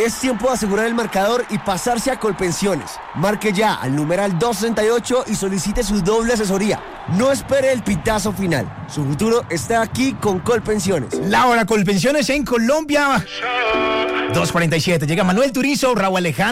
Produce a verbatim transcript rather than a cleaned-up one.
Es tiempo de asegurar el marcador y pasarse a Colpensiones. Marque ya al numeral doscientos sesenta y ocho y solicite su doble asesoría. No espere el pitazo final. Su futuro está aquí con Colpensiones. La hora Colpensiones en Colombia. dos cuarenta y siete. Llega Manuel Turizo, Raúl Alejandro.